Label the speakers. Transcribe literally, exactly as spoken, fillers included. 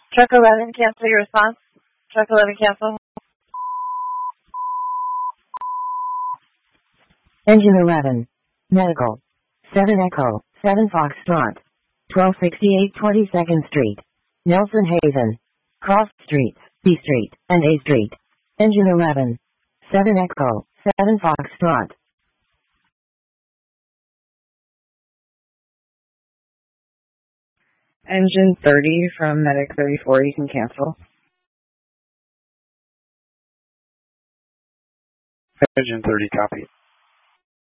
Speaker 1: Truck eleven, cancel your response. Truck eleven, cancel.
Speaker 2: Engine eleven. Medical. seven Echo, seven Foxtrot. twelve sixty-eight twenty-second Street. Nelson Haven. Cross Streets, B Street, and A Street. Engine eleven. seven Echo, seven Foxtrot.
Speaker 1: Engine thirty from Medic thirty-four, you can cancel.
Speaker 3: Engine thirty, copy.